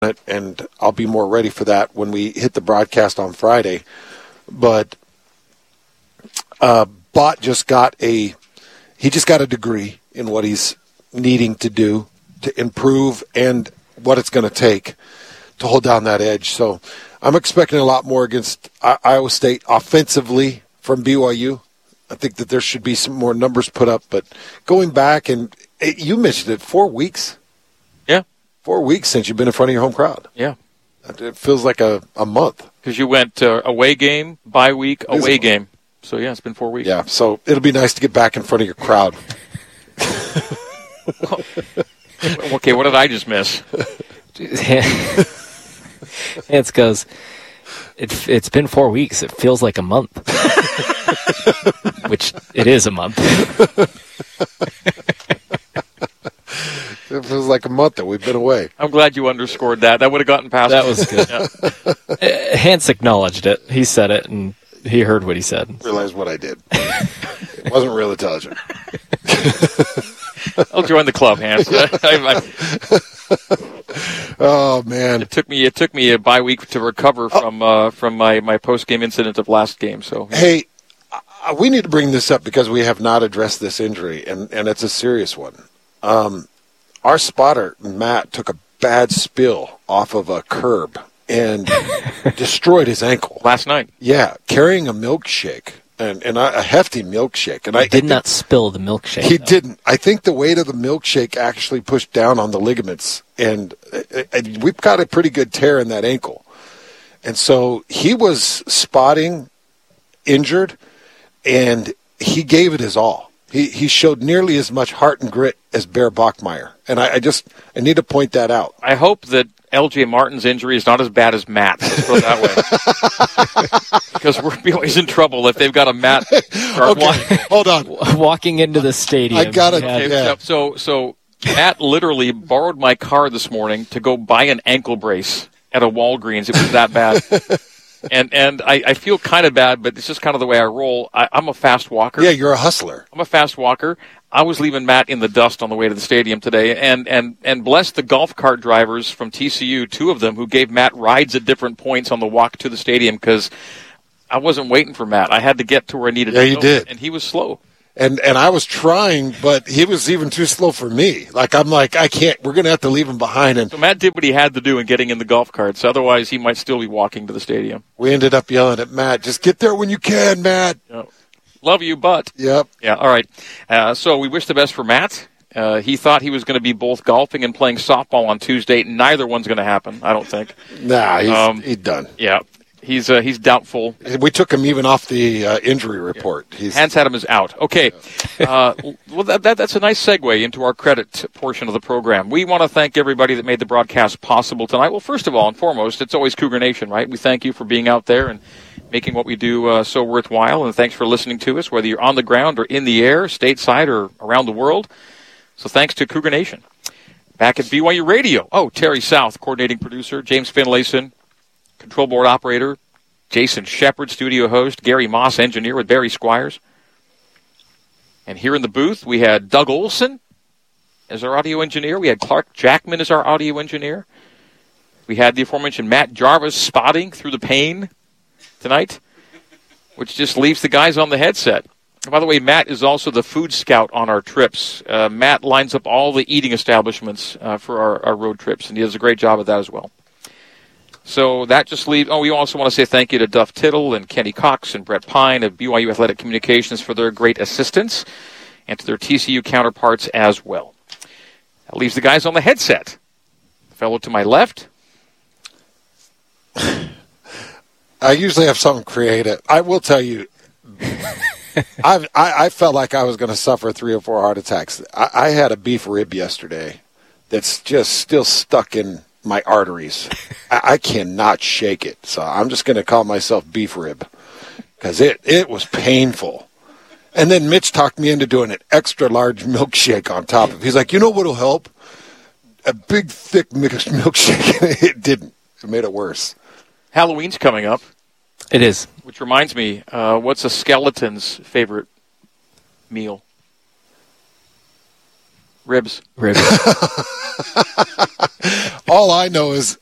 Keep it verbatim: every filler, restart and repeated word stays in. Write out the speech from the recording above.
it, and I'll be more ready for that when we hit the broadcast on Friday. But uh, Bott just got a he just got a degree in what he's needing to do to improve and what it's going to take to hold down that edge. So I'm expecting a lot more against Iowa State offensively from B Y U. I think that there should be some more numbers put up. But going back, and it, you mentioned it, four weeks. Yeah. Four weeks since you've been in front of your home crowd. Yeah. It feels like a, a month. Because you went uh, away game, bye week, away game. So, yeah, it's been four weeks. Yeah, so it'll be nice to get back in front of your crowd. Okay, what did I just miss? Hans goes, it, it's been four weeks. It feels like a month. Which it is a month. It feels like a month that we've been away. I'm glad you underscored that. That would have gotten past That me. was good. Yeah. Hans acknowledged it. He said it, and he heard what he said. Realized what I did. It wasn't real intelligent. I'll join the club, Hans. I, I, oh man! It took me it took me a bye week to recover from uh, from my, my post game incident of last game. So hey, uh, we need to bring this up because we have not addressed this injury, and, and it's a serious one. Um, our spotter Matt took a bad spill off of a curb and destroyed his ankle last night. Yeah, carrying a milkshake. And, and a hefty milkshake. And he I did I not spill the milkshake. He though. didn't. I think the weight of the milkshake actually pushed down on the ligaments, and, and we've got a pretty good tear in that ankle. And so he was spotting injured, and he gave it his all. He he showed nearly as much heart and grit as Bear Bachmeier, and I, I just I need to point that out. I hope that L J Martin's injury is not as bad as Matt. Let's put it that way. Because we're always in trouble if they've got a Matt. Okay, hold on. Walking into the stadium. I got it. Okay, yeah. So, so Matt literally borrowed my car this morning to go buy an ankle brace at a Walgreens. It was that bad. And and I, I feel kind of bad, but it's just kind of the way I roll. I, I'm a fast walker. Yeah, you're a hustler. I'm a fast walker. I was leaving Matt in the dust on the way to the stadium today, and, and, and bless the golf cart drivers from T C U, two of them, who gave Matt rides at different points on the walk to the stadium because I wasn't waiting for Matt. I had to get to where I needed yeah, to go. Yeah, you did. And he was slow. And and I was trying, but he was even too slow for me. Like, I'm like, I can't, we're going to have to leave him behind. And so Matt did what he had to do in getting in the golf carts. Otherwise, he might still be walking to the stadium. We ended up yelling at Matt, just get there when you can, Matt. Yep. Love you, but. Yep. Yeah, all right. Uh, so we wish the best for Matt. Uh, he thought he was going to be both golfing and playing softball on Tuesday. Neither one's going to happen, I don't think. Nah, he's, um, he's done. Yeah. He's uh, he's doubtful. We took him even off the uh, injury report. He's, Hans Adam is out. Okay. Uh, well, that, that, that's a nice segue into our credit portion of the program. We want to thank everybody that made the broadcast possible tonight. Well, first of all and foremost, it's always Cougar Nation, right? We thank you for being out there and making what we do uh, so worthwhile, and thanks for listening to us, whether you're on the ground or in the air, stateside or around the world. So thanks to Cougar Nation. Back at B Y U Radio. Oh, Terry South, coordinating producer, James Finlayson, control board operator, Jason Shepard, studio host, Gary Moss, engineer with Barry Squires. And here in the booth, we had Doug Olson as our audio engineer. We had Clark Jackman as our audio engineer. We had the aforementioned Matt Jarvis spotting through the pane tonight, which just leaves the guys on the headset. And by the way, Matt is also the food scout on our trips. Uh, Matt lines up all the eating establishments uh, for our, our road trips, and he does a great job of that as well. So that just leaves. Oh, we also want to say thank you to Duff Tittle and Kenny Cox and Brett Pine of B Y U Athletic Communications for their great assistance, and to their T C U counterparts as well. That leaves the guys on the headset. The fellow to my left. I usually have something creative. I will tell you, I've, I I felt like I was going to suffer three or four heart attacks. I, I had a beef rib yesterday that's just still stuck in my arteries. I, I cannot shake it. So I'm just going to call myself beef rib because it, it was painful. And then Mitch talked me into doing an extra large milkshake on top of it. He's like, you know what will help? A big, thick mixed milkshake. It didn't. It made it worse. Halloween's coming up. It is. Which reminds me, uh, what's a skeleton's favorite meal? Ribs. Ribs. All I know is